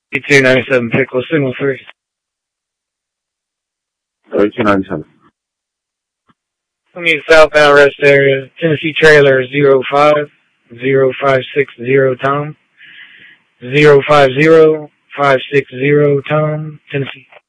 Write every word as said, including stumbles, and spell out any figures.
two ninety-seven Pickle, signal three. thirteen ninety-seven. Let me southbound rest area, Tennessee trailer zero five zero five six zero Tom. zero five zero five six zero Tom, Tennessee.